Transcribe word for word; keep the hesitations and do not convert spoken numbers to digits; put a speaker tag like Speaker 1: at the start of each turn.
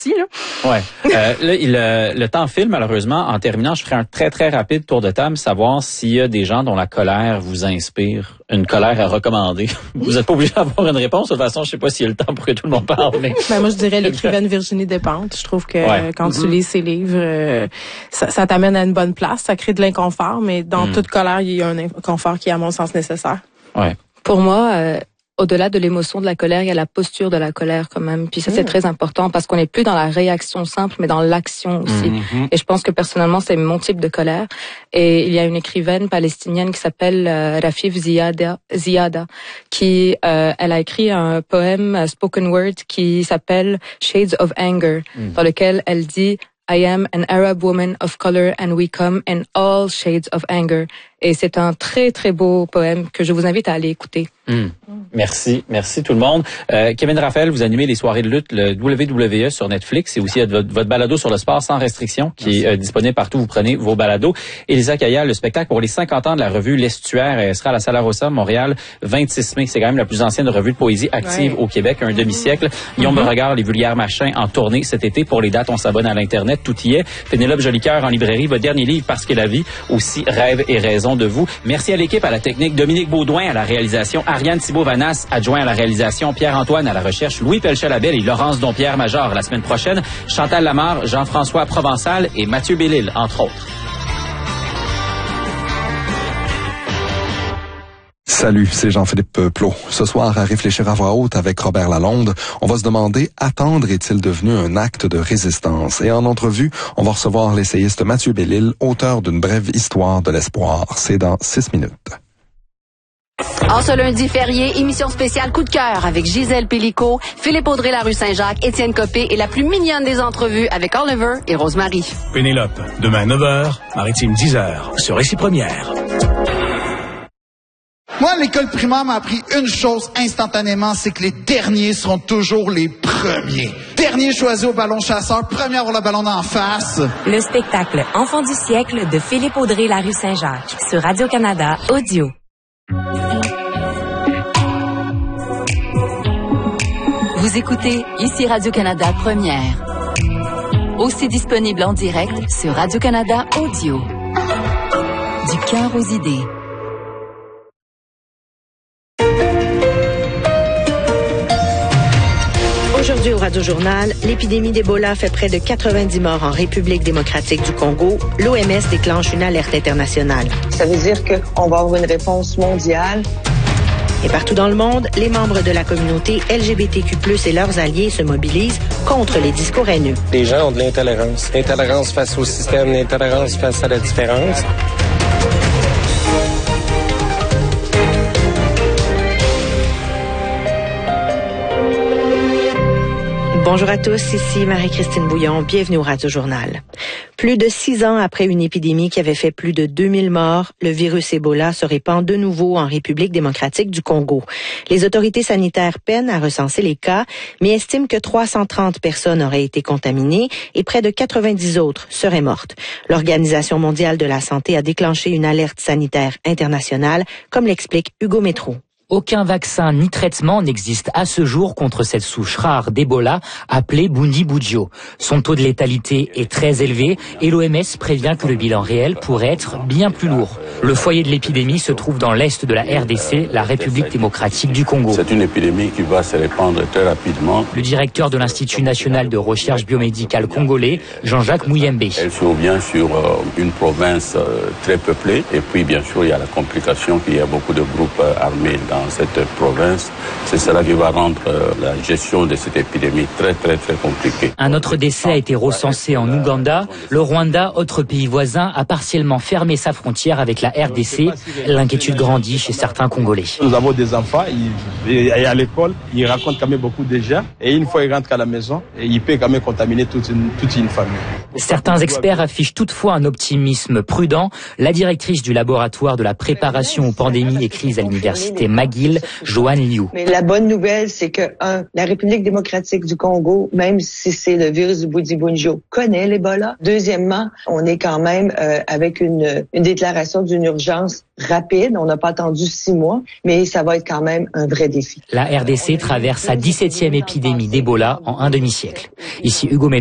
Speaker 1: Là.
Speaker 2: Ouais. Euh, là, il, euh, le temps file, malheureusement. En terminant, je ferai un très, très rapide tour de table, savoir s'il y a des gens dont la colère vous inspire, une colère à recommander. Vous n'êtes pas obligé d'avoir une réponse. De toute façon, je sais pas s'il y a le temps pour que tout le monde parle. Mais...
Speaker 1: Ben, moi, je dirais l'écrivaine Virginie Despentes. Je trouve que
Speaker 2: ouais.
Speaker 1: quand mm-hmm. tu lis ses livres, euh, ça, ça t'amène à une bonne place. Ça crée de l'inconfort, mais dans mm. toute colère, il y a un inconfort qui est, à mon sens, nécessaire.
Speaker 2: Ouais.
Speaker 3: Pour moi... Euh... Au-delà de l'émotion de la colère, il y a la posture de la colère quand même. Puis ça, mmh. c'est très important parce qu'on n'est plus dans la réaction simple, mais dans l'action aussi. Mmh. Et je pense que personnellement, c'est mon type de colère. Et il y a une écrivaine palestinienne qui s'appelle euh, Rafif Ziada, Ziada qui euh, elle a écrit un poème uh, spoken word qui s'appelle Shades of Anger, mmh. dans lequel elle dit I am an Arab woman of color and we come in all shades of anger. Et c'est un très, très beau poème que je vous invite à aller écouter.
Speaker 2: Mmh. Merci. Merci tout le monde. Euh, Kevin Raphaël, vous animez les soirées de lutte, le W W E sur Netflix et aussi votre, votre balado sur le sport sans restriction qui Merci. est euh, disponible partout. Vous prenez vos balados. Elisa Kaya, le spectacle pour les cinquante ans de la revue L'Estuaire elle sera à la Sala Rossa, Montréal, vingt-six mai. C'est quand même la plus ancienne revue de poésie active ouais. au Québec, un mmh. demi-siècle. Guillaume mmh. Beauregard, Les Vulgaires Machins en tournée cet été. Pour les dates, on s'abonne à l'Internet. Tout y est. Pénélope Jolicoeur en librairie. Votre dernier livre, Parce que la vie, aussi rêve et raison de vous. Merci à l'équipe, à la technique, Dominique Baudouin à la réalisation, Ariane Thibault-Vanas, adjoint à la réalisation, Pierre-Antoine à la recherche, Louis Pelchat-Labelle et Laurence Dompierre-Major la semaine prochaine, Chantal Lamarre, Jean-François Provençal et Mathieu Bellil, entre autres.
Speaker 4: Salut, c'est Jean-Philippe Plot. Ce soir, à réfléchir à voix haute avec Robert Lalonde, on va se demander, attendre est-il devenu un acte de résistance? Et en entrevue, on va recevoir l'essayiste Mathieu Bellil, auteur d'une brève histoire de l'espoir. C'est dans six minutes.
Speaker 5: En ce lundi férié, émission spéciale Coup de cœur avec Gisèle Pellicot, Philippe Audrey, la rue Saint-Jacques, Étienne Copé et la plus mignonne des entrevues avec Oliver et Rosemary.
Speaker 6: Pénélope, demain neuf heures, Maritime dix heures, sur Récit Première.
Speaker 7: Moi, l'école primaire m'a appris une chose instantanément, c'est que les derniers seront toujours les premiers. Dernier choisi au ballon chasseur, premier à avoir le ballon d'en face.
Speaker 8: Le spectacle Enfant du siècle de Philippe Audrey, la rue Saint-Jacques, sur Radio-Canada Audio.
Speaker 5: Vous écoutez ici Radio-Canada Première. Aussi disponible en direct sur Radio-Canada Audio. Du cœur aux idées.
Speaker 9: Aujourd'hui au Radio-Journal, l'épidémie d'Ebola fait près de quatre-vingt-dix morts en République démocratique du Congo. L'O M S déclenche une alerte internationale.
Speaker 10: Ça veut dire qu'on va avoir une réponse mondiale.
Speaker 9: Et partout dans le monde, les membres de la communauté L G B T Q plus, et leurs alliés se mobilisent contre les discours haineux.
Speaker 11: Les gens ont de l'intolérance. L'intolérance face au système, l'intolérance face à la différence.
Speaker 9: Bonjour à tous, ici Marie-Christine Bouillon, bienvenue au Radio-Journal. Plus de six ans après une épidémie qui avait fait plus de deux mille morts, le virus Ebola se répand de nouveau en République démocratique du Congo. Les autorités sanitaires peinent à recenser les cas, mais estiment que trois cent trente personnes auraient été contaminées et près de quatre-vingt-dix autres seraient mortes. L'Organisation mondiale de la santé a déclenché une alerte sanitaire internationale, comme l'explique Hugo Métro.
Speaker 12: Aucun vaccin ni traitement n'existe à ce jour contre cette souche rare d'Ebola appelée Bundibugyo. Son taux de létalité est très élevé et l'O M S prévient que le bilan réel pourrait être bien plus lourd. Le foyer de l'épidémie se trouve dans l'est de la R D C, la République démocratique du Congo.
Speaker 13: C'est une épidémie qui va se répandre très rapidement.
Speaker 12: Le directeur de l'Institut national de recherche biomédicale congolais, Jean-Jacques Mouyembe.
Speaker 13: Elle survient sur euh, une province euh, très peuplée et puis bien sûr il y a la complication qu'il y a beaucoup de groupes euh, armés dans cette province. C'est cela qui va rendre euh, la gestion de cette épidémie très très très compliquée.
Speaker 12: Un autre décès a été recensé en Ouganda. Le Rwanda, autre pays voisin, a partiellement fermé sa frontière avec la R D C. L'inquiétude grandit chez certains Congolais.
Speaker 14: Nous avons des enfants, ils, à l'école, ils racontent quand même beaucoup déjà. Et une fois ils rentrent à la maison, il peut quand même contaminer toute une, toute une famille.
Speaker 12: Certains experts affichent toutefois un optimisme prudent. La directrice du laboratoire de la préparation aux pandémies et crises à l'université McGill fragile, Joanne Liu.
Speaker 10: Mais la bonne nouvelle, c'est que, un, la République démocratique du Congo, même si c'est le virus du Bundibugyo, connaît l'Ebola. Deuxièmement, on est quand même euh, avec une, une déclaration d'une urgence rapide. On n'a pas attendu six mois, mais ça va être quand même un vrai défi.
Speaker 12: La R D C traverse sa dix-septième épidémie d'Ebola en un demi-siècle. Ici Hugo